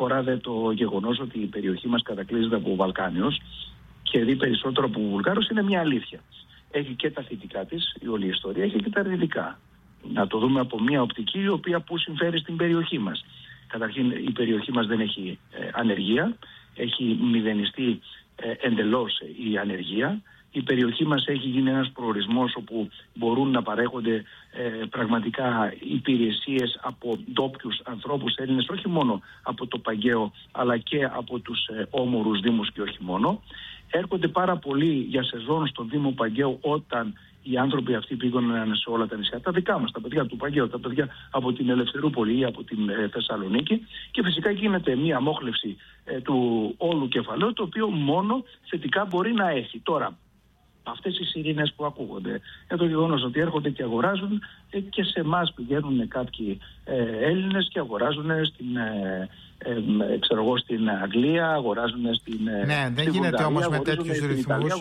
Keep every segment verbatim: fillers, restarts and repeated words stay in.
αφορά δε το γεγονός ότι η περιοχή μας κατακλείζεται από Βαλκάνιος και δει περισσότερο από Βουλγάρους, είναι μια αλήθεια. Έχει και τα θετικά της, η όλη ιστορία, έχει και τα αρνητικά. Να το δούμε από μια οπτική η οποία που συμφέρει στην περιοχή μας. Καταρχήν η περιοχή μας δεν έχει ε, ανεργία, έχει μηδενιστεί ε, εντελώς η ανεργία. Η περιοχή μας έχει γίνει ένας προορισμός όπου μπορούν να παρέχονται ε, πραγματικά υπηρεσίες από ντόπιους ανθρώπους Έλληνες, όχι μόνο από το Παγκαίο αλλά και από τους ε, όμορους δήμους και όχι μόνο. Έρχονται πάρα πολλοί για σεζόν στον Δήμο Παγκαίου όταν οι άνθρωποι αυτοί πήγαιναν σε όλα τα νησιά, τα δικά μας, τα παιδιά του Παγκαίου, τα παιδιά από την Ελευθερούπολη ή από την ε, Θεσσαλονίκη, και φυσικά γίνεται μια μόχλευση ε, του όλου κεφαλαίου, το οποίο μόνο θετικά μπορεί να έχει. Τώρα, αυτές οι σιρήνες που ακούγονται, για το γεγονός ότι έρχονται και αγοράζουν ε, και σε εμάς πηγαίνουν κάποιοι ε, Έλληνες και αγοράζουν στην, ε, ε, ξέρω εγώ, στην Αγγλία, αγοράζουν στην ε, Ναι, δεν γίνεται όμως με τέτοιους ρυθμούς.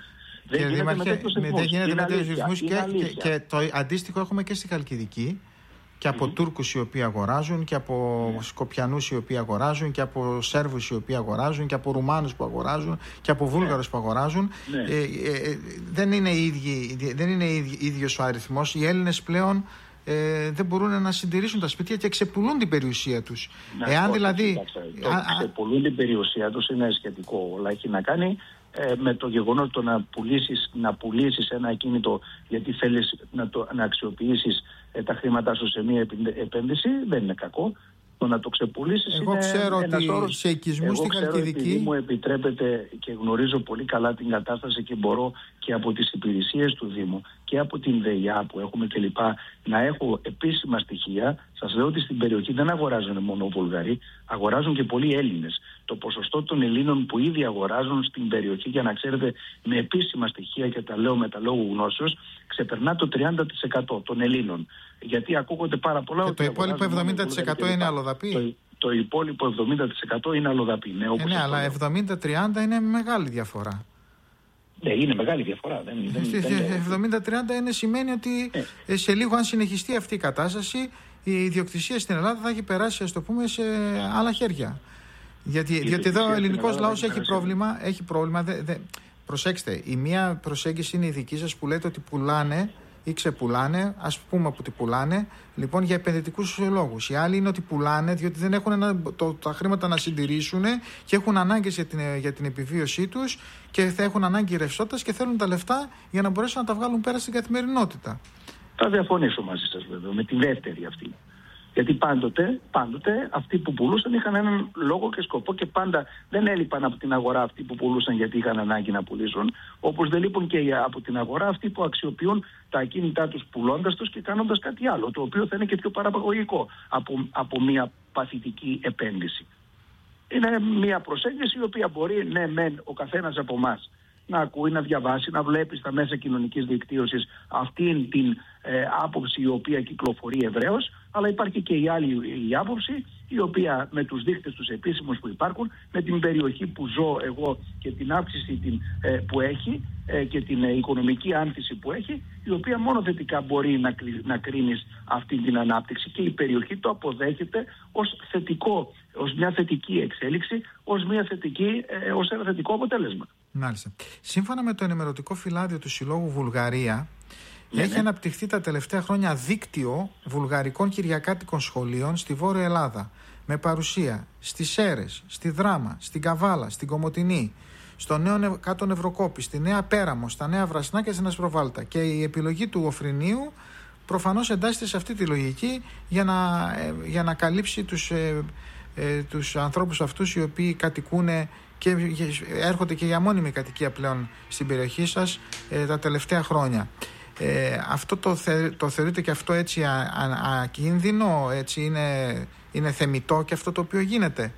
Δεν γίνεται με τέτοιους ρυθμούς και, και, και το αντίστοιχο έχουμε και στη Χαλκιδική. Και από mm-hmm. Τούρκους οι οποίοι αγοράζουν, και από yeah. Σκοπιανούς οι οποίοι αγοράζουν, και από Σέρβους οι οποίοι αγοράζουν, και από Ρουμάνους που αγοράζουν, και από Βούλγαρους yeah. που αγοράζουν. Yeah. Ε, ε, δεν είναι, ίδιοι, δεν είναι ίδιος ο αριθμός. Οι Έλληνες πλέον ε, δεν μπορούν να συντηρήσουν τα σπίτια και ξεπουλούν την περιουσία τους. Να, Εάν όχι, δηλαδή... Το α, ξεπουλούν την περιουσία τους είναι σχετικό. Αλλά έχει να κάνει ε, με το γεγονός το να πουλήσεις, να πουλήσεις ένα ακίνητο γιατί θέλεις να, το, να αξιοποιήσεις ε, τα χρήματά σου σε μια επένδυση, δεν είναι κακό. Το να το ξεπουλήσεις εγώ είναι ξέρω ένας ότι όρος. Σε οικισμούς εγώ στη ξέρω Χαλκιδική... επειδή μου επιτρέπεται και γνωρίζω πολύ καλά την κατάσταση και μπορώ και από τις υπηρεσίες του Δήμου και από την ΔΕΙΑ που έχουμε κλπ. Να έχω επίσημα στοιχεία. Σας λέω ότι στην περιοχή δεν αγοράζουν μόνο Βουλγαροί, αγοράζουν και πολλοί Έλληνες. Το ποσοστό των Ελλήνων που ήδη αγοράζουν στην περιοχή, για να ξέρετε, με επίσημα στοιχεία, και τα λέω με τα λόγου γνώσεως, ξεπερνά το τριάντα τοις εκατό των Ελλήνων. Γιατί ακούγονται πάρα πολλά. Και το υπόλοιπο εβδομήντα τοις εκατό είναι αλλοδαπή. Το, το υπόλοιπο εβδομήντα τοις εκατό είναι αλλοδαπή. Ναι, ε, ναι, αλλά εβδομήντα τριάντα είναι μεγάλη διαφορά. Ναι, είναι μεγάλη διαφορά. Δεν, δεν, δεν... εβδομήντα τριάντα είναι, σημαίνει ότι ε. σε λίγο, αν συνεχιστεί αυτή η κατάσταση, η ιδιοκτησία στην Ελλάδα θα έχει περάσει, ας το πούμε, σε άλλα χέρια. Γιατί, διότι εδώ ο ελληνικός λαός έχει πρόβλημα. Έχει πρόβλημα δε, δε. Προσέξτε, η μία προσέγγιση είναι η δική σας που λέτε ότι πουλάνε ή ξεπουλάνε, ας πούμε ότι πουλάνε, λοιπόν, για επενδυτικούς λόγους. Οι άλλοι είναι ότι πουλάνε διότι δεν έχουν ένα, το, τα χρήματα να συντηρήσουν και έχουν ανάγκες για την, για την επιβίωσή τους και θα έχουν ανάγκη ρευστότητας και θέλουν τα λεφτά για να μπορέσουν να τα βγάλουν πέρα στην καθημερινότητα. Θα διαφωνήσω μαζί σας βέβαια με τη δεύτερη αυτή. Γιατί πάντοτε, πάντοτε αυτοί που πουλούσαν είχαν έναν λόγο και σκοπό και πάντα δεν έλειπαν από την αγορά αυτοί που πουλούσαν γιατί είχαν ανάγκη να πουλήσουν. Όπως δεν λείπουν και από την αγορά αυτοί που αξιοποιούν τα ακίνητά τους πουλώντας τους και κάνοντας κάτι άλλο, το οποίο θα είναι και πιο παραπαγωγικό από, από μια παθητική επένδυση. Είναι μια προσέγγιση η οποία μπορεί, ναι, μεν ο καθένας από εμάς να ακούει, να διαβάσει, να βλέπει στα μέσα κοινωνικής δικτύωσης αυτήν την ε, άποψη η οποία κυκλοφορεί ευρέως, αλλά υπάρχει και η άλλη η άποψη η οποία με τους δείκτες τους επίσημους που υπάρχουν, με την περιοχή που ζω εγώ και την αύξηση την, ε, που έχει ε, και την ε, οικονομική άνθηση που έχει, η οποία μόνο θετικά μπορεί να, να κρίνεις αυτή την ανάπτυξη και η περιοχή το αποδέχεται ως θετικό, ως μια θετική εξέλιξη, ως, μια θετική, ε, ως ένα θετικό αποτέλεσμα. Μάλιστα. Σύμφωνα με το ενημερωτικό φυλάδιο του Συλλόγου Βουλγαρία, ναι, έχει ναι. αναπτυχθεί τα τελευταία χρόνια δίκτυο βουλγαρικών κυριακάτικων σχολείων στη Βόρεια Ελλάδα, με παρουσία στις Σέρρες, στη Δράμα, στην Καβάλα, στην Κομοτηνή, στο Νέο Κάτω Νευροκόπη, στη Νέα Πέραμο, στα Νέα Βρασνά και στην Ασπροβάλτα. Και η επιλογή του Οφρινίου προφανώς εντάσσεται σε αυτή τη λογική για να, για να καλύψει τους, ε, ε, τους ανθρώπους αυτούς οι οποίοι κατοικούν και έρχονται και για μόνιμη κατοικία πλέον στην περιοχή σας ε, τα τελευταία χρόνια. Ε, αυτό το, θε, το θεωρείτε και αυτό έτσι α, α, ακίνδυνο, έτσι είναι, είναι θεμιτό και αυτό το οποίο γίνεται?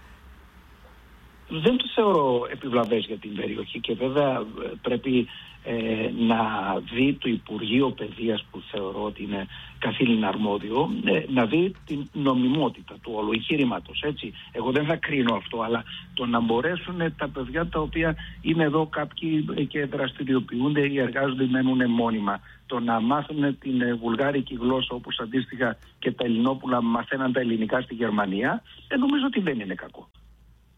Δεν το θεωρώ επιβλαβές για την περιοχή και βέβαια πρέπει ε, να δει το Υπουργείο Παιδείας, που θεωρώ ότι είναι καθήλυνα αρμόδιο, ε, να δει την νομιμότητα του όλου εγχειρήματος, έτσι. Εγώ δεν θα κρίνω αυτό, αλλά το να μπορέσουν τα παιδιά τα οποία είναι εδώ κάποιοι και δραστηριοποιούνται ή εργάζονται, μένουν μόνιμα, το να μάθουν την βουλγάρικη γλώσσα όπως αντίστοιχα και τα Ελληνόπουλα μαθαίναν τα ελληνικά στη Γερμανία, ε, νομίζω ότι δεν είναι κακό.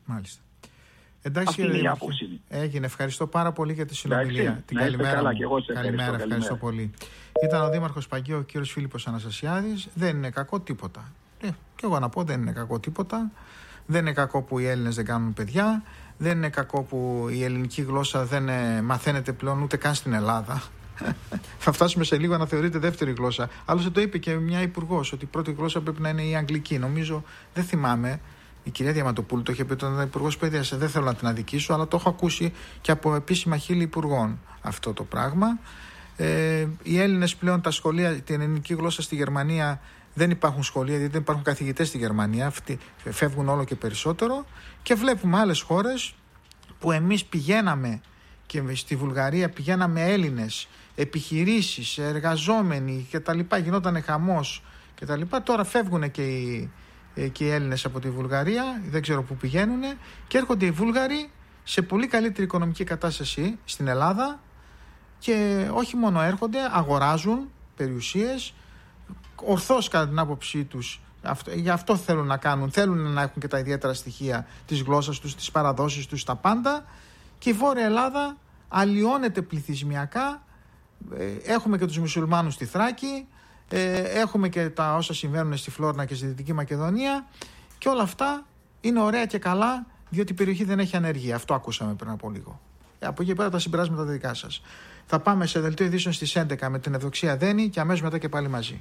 Μάλιστα. Εντάξει, αυτή είναι η άποψη. Έγινε. Ευχαριστώ πάρα πολύ για τη συνομιλία. Εντάξει, την καλημέρα. Καλά, και εγώ σε καλημέρα, ευχαριστώ, ευχαριστώ καλημέρα. πολύ. Ήταν ο Δήμαρχος Παγκαίου, ο κύριος Φίλιππος Αναστασιάδης. Δεν είναι κακό τίποτα. Ε, και εγώ να πω, δεν είναι κακό τίποτα. Δεν είναι κακό που οι Έλληνες δεν κάνουν παιδιά. Δεν είναι κακό που η ελληνική γλώσσα δεν ε, μαθαίνεται πλέον ούτε καν στην Ελλάδα. Θα φτάσουμε σε λίγο να θεωρείται δεύτερη γλώσσα. Άλλωστε το είπε και μια υπουργός, ότι η πρώτη γλώσσα πρέπει να είναι η αγγλική. Νομίζω, δεν θυμάμαι, η κυρία Διαματοπούλου το είχε πει όταν ήταν υπουργός παιδείας. Δεν θέλω να την αδικήσω, αλλά το έχω ακούσει και από επίσημα χείλη υπουργών αυτό το πράγμα. Ε, οι Έλληνες πλέον, τα σχολεία, την ελληνική γλώσσα στη Γερμανία δεν υπάρχουν σχολεία, γιατί δεν υπάρχουν καθηγητές στη Γερμανία. Αυτοί φεύγουν όλο και περισσότερο. Και βλέπουμε άλλες χώρες που εμείς πηγαίναμε και στη Βουλγαρία πηγαίναμε Έλληνες, επιχειρήσεις, εργαζόμενοι κτλ. Γινόταν χαμός κτλ. Τώρα φεύγουν και οι, και οι Έλληνες από τη Βουλγαρία, δεν ξέρω πού πηγαίνουν, και έρχονται οι Βούλγαροι σε πολύ καλύτερη οικονομική κατάσταση στην Ελλάδα και όχι μόνο έρχονται, αγοράζουν περιουσίες, ορθώς κατά την άποψή τους. Αυτό, για αυτό θέλουν να κάνουν, θέλουν να έχουν και τα ιδιαίτερα στοιχεία της γλώσσας τους, της παραδόσης τους, τα πάντα. Και η Βόρεια Ελλάδα αλλοιώνεται πληθυσμιακά. Ε, έχουμε και τους μουσουλμάνους στη Θράκη, ε, έχουμε και τα όσα συμβαίνουν στη Φλόρνα και στη Δυτική Μακεδονία, και όλα αυτά είναι ωραία και καλά, διότι η περιοχή δεν έχει ανεργία. Αυτό ακούσαμε πριν από λίγο. Ε, από εκεί πέρα τα συμπεράσματα τα δικά σας. Θα πάμε σε δελτίο ειδήσεων στις έντεκα με την Ευδοξία Δένη και αμέσως μετά και πάλι μαζί.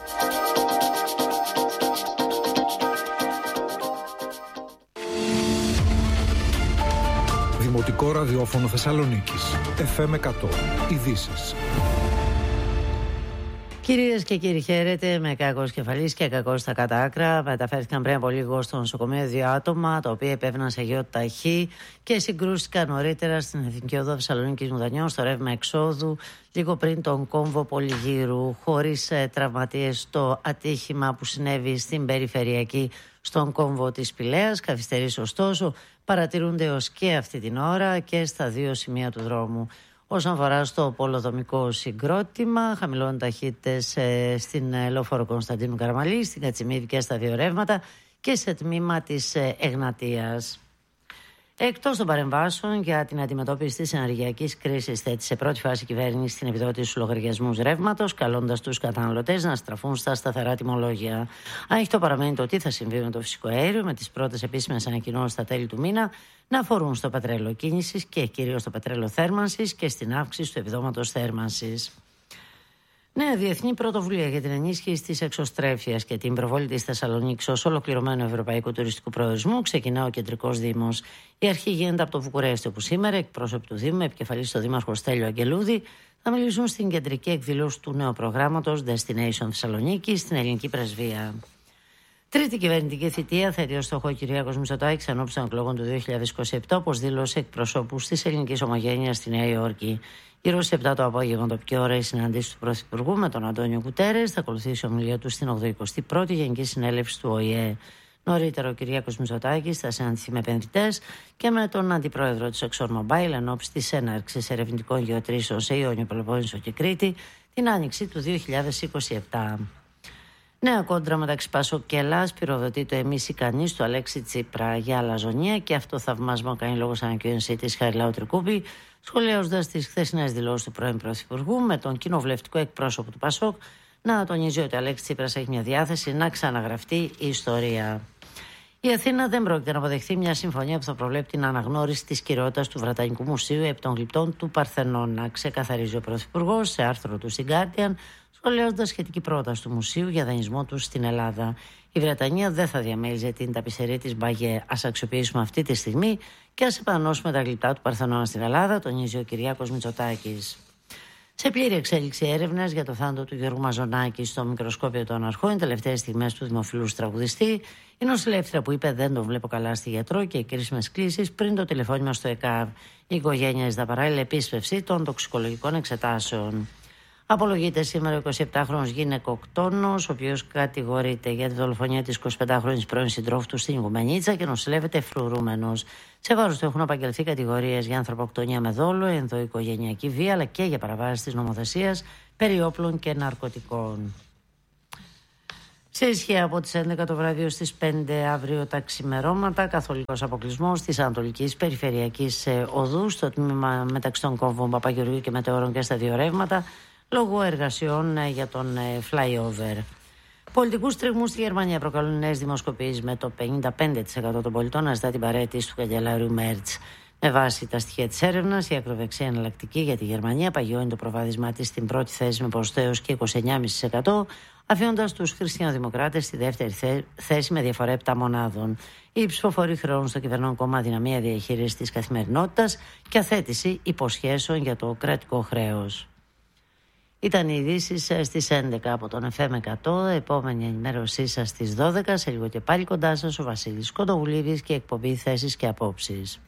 Δημοτικό ραδιόφωνο Θεσσαλονίκης. εφ εμ εκατό. Ειδήσεις. Κυρίες και κύριοι, χαίρετε. Με κακός κεφαλής και κακός στα κατάκρα. Μεταφέρθηκαν πριν από λίγο στο νοσοκομείο δύο άτομα, τα οποία επέβαιναν σε γεωταχή και συγκρούστηκαν νωρίτερα στην Εθνική Οδό Θεσσαλονίκης Μουδανιών, στο ρεύμα εξόδου, λίγο πριν τον κόμβο Πολυγύρου, χωρίς ε, τραυματίες, στο ατύχημα που συνέβη στην περιφερειακή στον κόμβο της Πηλαίας. Καθυστερήσεις ωστόσο παρατηρούνται ως και αυτή την ώρα και στα δύο σημεία του δρόμου. Όσον αφορά στο πολεοδομικό συγκρότημα, χαμηλώνουν ταχύτητες ε, στην ε, λεωφόρο Κωνσταντίνου Καραμαλή, στην Κατσιμίδη και στα δύο ρεύματα και σε τμήμα της ε, Εγνατίας. Εκτός των παρεμβάσεων για την αντιμετώπιση της ενεργειακής κρίσης, θέτει σε πρώτη φάση η κυβέρνηση στην επιδότηση στους λογαριασμούς ρεύματος, καλώντας τους καταναλωτές να στραφούν στα σταθερά τιμολόγια. Ανοιχτό παραμένει το τι θα συμβεί με το φυσικό αέριο, με τις πρώτες επίσημες ανακοινώσεις στα τέλη του μήνα να αφορούν στο πετρέλαιο κίνησης και κυρίως στο πετρέλαιο θέρμανσης και στην αύξηση του επιδόματος θέρμανσης. Νέα διεθνή πρωτοβουλία για την ενίσχυση της εξωστρέφειας και την προβόλη της Θεσσαλονίκης ως ολοκληρωμένου ευρωπαϊκού τουριστικού προορισμού ξεκινά ο Κεντρικός Δήμος. Η αρχή γίνεται από το Βουκουρέστι, όπου σήμερα εκπρόσωποι του Δήμου, επικεφαλής στο Δήμαρχο Στέλιο Αγγελούδη, θα μιλήσουν στην κεντρική εκδήλωση του νέου προγράμματος Destination Θεσσαλονίκη στην Ελληνική Πρεσβεία. Τρίτη κυβερνητική θητεία θέτει ως στόχο ο Κυριάκος Μητσοτάκης ενώπιση των εκλογών του δύο χιλιάδες είκοσι επτά, όπως δήλωσε εκπροσώπους της ελληνικής ομογένειας στη Νέα Υόρκη. Γύρω στις επτά το απόγευμα τοπική ώρα η συναντήση του Πρωθυπουργού με τον Αντώνιο Κουτέρες. Θα ακολουθήσει η ομιλία του στην ογδοηκοστή πρώτη Γενική Συνέλευση του Ο Η Ε. Νωρίτερα ο Κυριάκος Μητσοτάκης θα συναντηθεί με επενδυτές και με τον Αντιπρόεδρο της ExxonMobil ενώπιση της έναρξης ερευνητικών γεωτρήσεων σε Ιόνιο, Πελοπόννησο και Κρήτη την άνοιξη του δύο χιλιάδες είκοσι επτά. Νέα κόντρα μεταξύ Πασόκ και Ελλάς, πυροδοτεί το εμείς ικανής του Αλέξη Τσίπρα για αλαζονία, και αυτό θαυμάσμα κάνει λόγο σαν ανακοίνωσή της Χαριλάου Τρικούπη, σχολιάζοντας τις χθεσινές δηλώσεις του πρώην Πρωθυπουργού, με τον κοινοβουλευτικό εκπρόσωπο του Πασόκ να τονίζει ότι ο Αλέξης Τσίπρας έχει μια διάθεση να ξαναγραφτεί η ιστορία. Η Αθήνα δεν πρόκειται να αποδεχθεί μια συμφωνία που θα προβλέπει την αναγνώριση της κυριότητας του Βρετανικού Μουσείου επί των γλυπτών του Παρθενώνα, ξεκαθαρίζει ο Πρωθυπουργός σε άρθρο του στην Guardian, σχολιάζοντας σχετική πρόταση του Μουσείου για δανεισμό του στην Ελλάδα. Η Βρετανία δεν θα διαμέλιζε την ταπεισερή της Μπαγιέ. Ας αξιοποιήσουμε αυτή τη στιγμή και ας επανώσουμε τα γλυπτά του Παρθενώνα στην Ελλάδα, τονίζει ο Κυριάκος Μητσοτάκης. Σε πλήρη εξέλιξη έρευνας για το θάνατο του Γιώργου Μαζονάκη στο μικροσκόπιο των αρχών, οι τελευταίες στιγμές του δημοφιλούς τραγουδιστή, η νοσηλεύτρια που είπε δεν τον βλέπω καλά στη γιατρό και οι κρίσιμες κλήσεις πριν το τηλεφώνημα στο ΕΚΑΒ. Η οικογένεια ζητά παράλληλα επίσπευση των τοξικολογικών εξετάσεων. Απολογείται σήμερα ο εικοσιεπτάχρονος γυναικοκτόνος, ο οποίος κατηγορείται για τη δολοφονία της εικοσιπεντάχρονης πρώην συντρόφου του στην Ιγουμενίτσα και νοσηλεύεται φρουρούμενος. Σε βάρος του έχουν απαγγελθεί κατηγορίες για ανθρωποκτονία με δόλο, ενδοοικογενειακή βία, αλλά και για παραβάσεις της νομοθεσίας περί όπλων και ναρκωτικών. Σε ισχύ από τις έντεκα το βράδυ ως τις πέντε αύριο τα ξημερώματα, καθολικός αποκλεισμός της Ανατολικής Περιφερειακής Οδού στο τμήμα μεταξύ των κόμβων Παπαγεωργίου και Μετεώρων και στα δύο ρεύματα, λόγω εργασιών για τον flyover. Πολιτικούς τριγμούς στη Γερμανία προκαλούν νέες δημοσκοπήσεις, με το πενήντα πέντε τοις εκατό των πολιτών να ζητά την παραίτηση του καγκελάριου Μέρτς. Με βάση τα στοιχεία της έρευνας, η ακροδεξιά εναλλακτική για τη Γερμανία παγιώνει το προβάδισμά της στην πρώτη θέση με ποσοστό έως και είκοσι εννέα κόμμα πέντε τοις εκατό, αφήνοντας τους χριστιανοδημοκράτες στη δεύτερη θέση με διαφορά επτά μονάδων. Οι ψηφοφοροί χρεώνουν στο κυβερνών κόμμα αδυναμία διαχείριση της καθημερινότητας και αθέτηση υποσχέσεων για το κρατικό χρέος. Ήταν οι ειδήσεις στις έντεκα από τον εφ εμ εκατό. Επόμενη ενημέρωσή σας στις δώδεκα. Σε λίγο και πάλι κοντά σας ο Βασίλης Κοντοβουλίδης και εκπομπή Θέσεις και Απόψεις.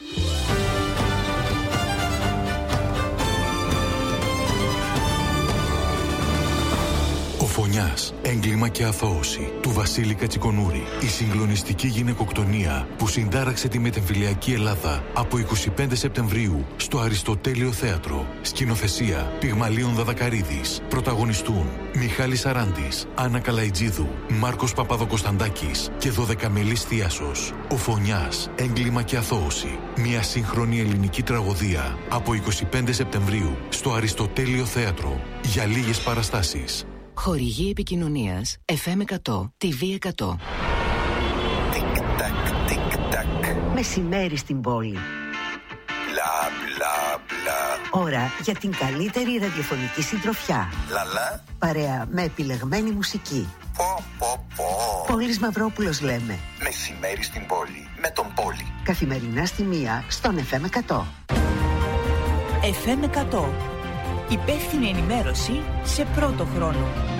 Φωνιάς, έγκλημα και αθώωση του Βασίλη Κατσικονούρη. Η συγκλονιστική γυναικοκτονία που συντάραξε τη μετεμφυλιακή Ελλάδα από είκοσι πέντε Σεπτεμβρίου στο Αριστοτέλειο Θέατρο. Σκηνοθεσία Πυγμαλίων Δαδακαρίδης. Πρωταγωνιστούν Μιχάλης Αράντης, Άννα Καλαϊτζίδου, Μάρκος Παπαδοκοσταντάκης και Δωδεκαμελής Θίασος. Ο Φωνιάς, έγκλημα και αθώωση. Μια σύγχρονη ελληνική τραγωδία από είκοσι πέντε Σεπτεμβρίου στο Αριστοτέλειο Θέατρο. Για λίγες παραστάσεις. Χορηγή επικοινωνίας εφ εμ εκατό, τι βι εκατό. Τικ-τακ, τικ-τακ. Μεσημέρι στην πόλη. Μπλα, μπλα, μπλα. Ώρα για την καλύτερη ραδιοφωνική συντροφιά. Λαλά. Παρέα με επιλεγμένη μουσική. Πω, πω, πω. Πόλης Μαυρόπουλος λέμε. Μεσημέρι στην πόλη. Με τον Πόλη. Καθημερινά στη μία στον εφ εμ εκατό. εφ εμ εκατό. Υπεύθυνη ενημέρωση σε πρώτο χρόνο.